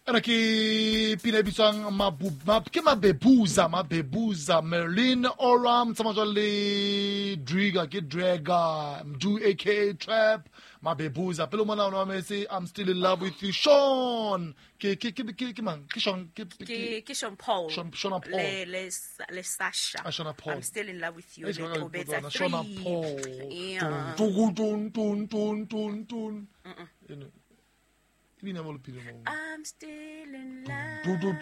Ana ke pina bitswang ke mabebuza Merlin Oram le Driga ke Draga Mdu aka Trap mabebuza pelo mona ona me I'm still in love with you Sean ke man ke Sean Paul Sean Paul le Sasha Sean Paul I'm still in love with you Sean Paul yeah I'm still in love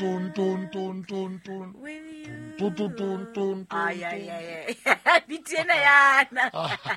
with you. Yeah. Bitena yana.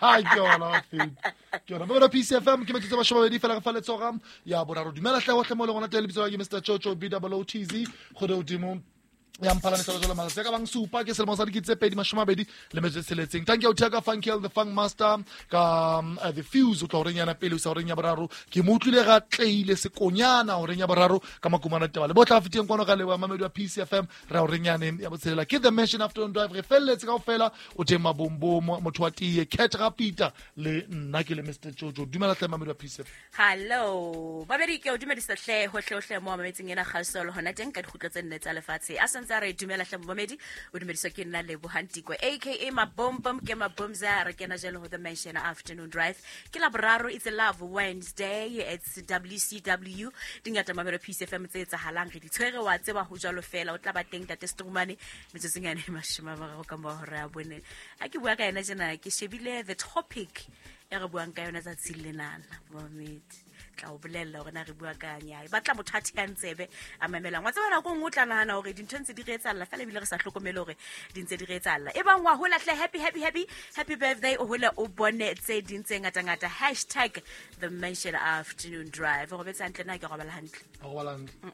Ke ona ba PCFM ke metso ba shobedi fela ga fa letsoga ya boraro dumela tla gotle mo le gona tele bitso ga Mr. Chocho BWOTZ go dimo ya mphala ne sala mala se ka bang supa ke selemo sa dikitse pedi mashomabedi le metse seletseng thank you Tega Funkel the Funk Master ka the Fuse o tlo renyana pele o sa renya boraro ke motlile ga tleile sekonyana o renya boraro ka makumana taba le botla fiteng kono ga lewa mamedi wa PCFM ra o renyane ya botsela ke the Mansion Afternoon Drive re felletse ka ofela o tema bombo motho wa tie Cat Rapita le nna ke le Mr. Jojo dumela tla mamedi wa PCFM hello babedi ke o dumedisa hle hohle mo mametseng ena kgasolo hona teng ka dikgutlo tse nne tsa lefatshe re dumela hle momedi o dumedisa ke nna le Bohantiko aka Mabombom ke Mabomza re kena jelo ho the Mansion Afternoon Drive ke la boraro it's a love Wednesday it's WCW dingata mamelo PCFM tse etsahalang re di tshwere wa tseba ho jalo fela o tla ba teng tate Strumane metsetsengane mashima ba ka mo hore a bone a ke bua ka ena jena ke shebile the topic ya re buang ka yona tsa tsillenana momedi tla o bolella gore na re bua ka nya ba tla mothati ka ntsebe a mamela ngwa tsebana go ngotla nahana gore dintshentse di reetsalla fela bile re sa hlokomele gore dintse di reetsalla e bang wa hola hle happy birthday o hola o bone tse dintse ngata #the Mansion Afternoon Drive go betsa ntle na ke go bala hantle go bala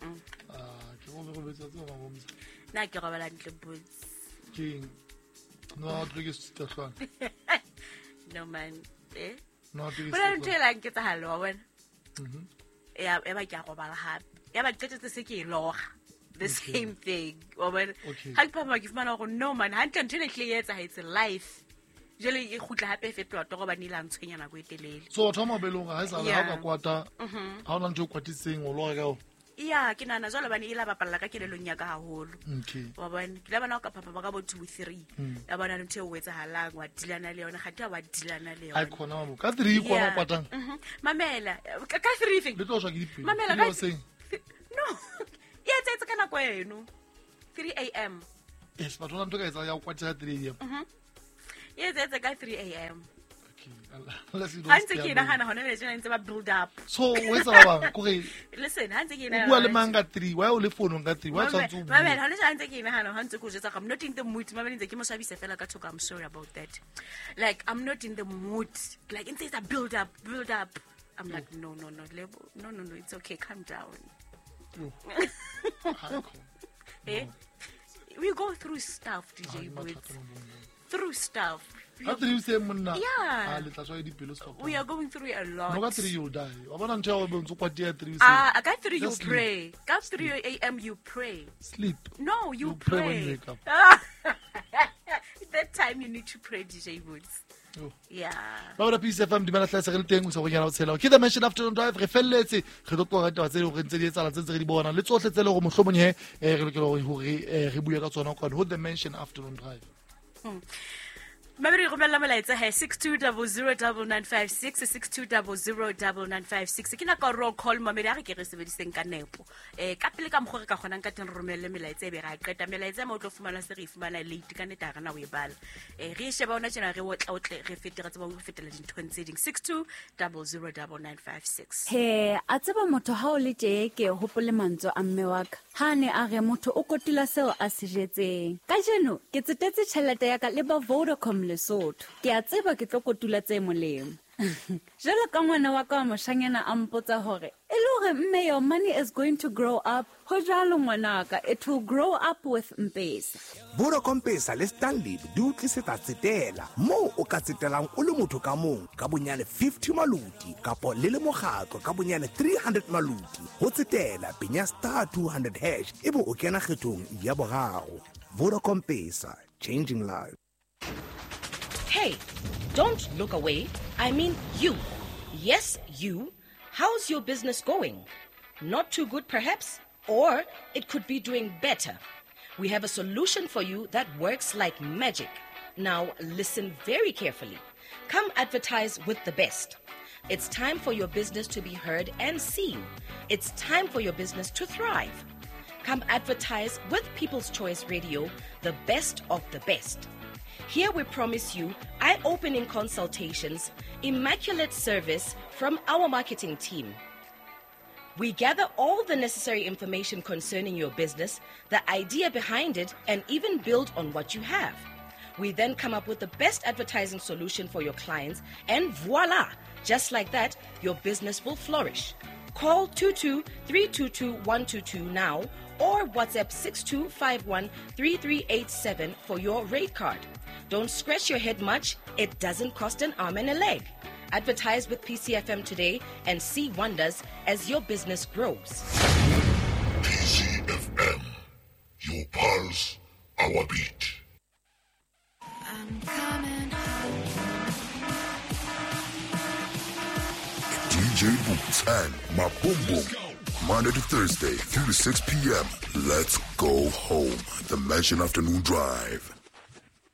ke go betsa tse ba momisa na ke go bala ntle boots king no trigis tshwana no man no trigis bona ntela ke tsa halo wa bona ya ba ke go bala hape ya ba qetetse se ke loga the same thing wa bona ha ke papa ke fumana go no man ha ntse ne hle etsa it's life jele e khutla hape fe ploto go ba nila ntshwenyana go etelele so thoma belong ha isa la ha ka kwata ha ona ntse o kwatiseng o loga ka iya ke nana jalo bane ila bapalla ka kelelong ya ka haholo wa bona ke la bana ka papa ba ka bo 2-3 ya bana ntse o wetsa halang wa dilana le yona ga wa dilana le yona ai khona mo ka 3 kona kwatang mamela ka 3 thing le tlo swa ke dipe mamela ka no ya tsetsa kana kweno 3 am yes but ona ntse ka etsa ya kwatisa 3 am ya tsetsa ka 3 am Hanse ke nahana hona le jena ntse ba build up so wetsa ba go re listen hanse ke nahana bua le manga 3 why o le phone nga 3 why tsantsu mamela hona hanse ke nahana hanse go jetsa I'm not in the mood mamela ntse ke mo swabisa fela ka thoka I'm sorry about that like I'm not in the mood like it's a build up I'm like no it's okay calm down we go through stuff DJ Boots through stuff After you say monna yeah we are going through a lot no ka 3 you die wa bona ntse o bontse kwa dia 3 I got 3 you pray got 3 am you pray sleep no you pray when you wake up that time you need to pray DJ Woods yeah ba bona PCFM di mala tlase re le teng o se go nyana o tshela ke the Mansion Afternoon Drive re felletse re tlo go twa tse le go ntse di etsala tse re di bona le tsohle tse le go mohlomong re lokela go re bua ka tsona kwa ho the Mansion Afternoon Drive Mameri go mela melaetsa 62009956 62009956 ke na ka roll call mameri a ke re sebediseng ka nepo ka pele ka mogore ka gona nka teng romelle melaetsa be ga qeta melaetsa mo tlo fumana se re fumana late ka neta ga na o e bala re sheba ona tsena re otle re fetela tseba go fetela dintho tse ding 62009956 he a tseba motho ha o le teke hopole mantso a mme wa ka ha ne a re motho o kotula seo a se jetseng ka jeno ke tsetetse tšhelete ya ka le ba Vodacom Lesotho ke a tseba ke tlo kotula tse molemo jalo ka ngwana wa ka moshanyana a mpotsa hore e le hore mme your money is going to grow up ho jalo ngwanaka it will grow up with M-Pesa Vodacom Pesa le Stanley di utlisetsa tsetela mo o ka tsetelang o le motho ka mong ka bonyane 50 maluti kapo le mokgatlo ka bonyane 300 maluti ho tsetela penya *200# ebo o kena kgethong ya boraro Vodacom Pesa changing lives. Hey, don't look away. I mean you. Yes, you. How's your business going? Not too good, perhaps? Or it could be doing better. We have a solution for you that works like magic. Now listen very carefully. Come advertise with the best. It's time for your business to be heard and seen. It's time for your business to thrive. Come advertise with People's Choice Radio, the best of the best. Here we promise you eye-opening consultations, immaculate service from our marketing team. We gather all the necessary information concerning your business, the idea behind it, and even build on what you have. We then come up with the best advertising solution for your clients, and voila! Just like that, your business will flourish. Call 22-322-122 now or WhatsApp 6251-3387 for your rate card. Don't scratch your head much. It doesn't cost an arm and a leg. Advertise with PCFM today and see wonders as your business grows. PCFM, your pulse, our beat. I'm coming home. DJ Boots and my Boom Boom. Monday to Thursday, 3 to 6 p.m. Let's go home. The Mansion Afternoon Drive.